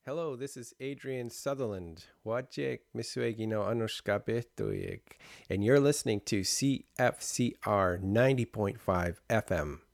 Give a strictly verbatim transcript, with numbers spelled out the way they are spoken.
Hello, this is Adrian Sutherland. Wajik misuegi no anushkabetoyik. And you're listening to C F C R ninety point five F M.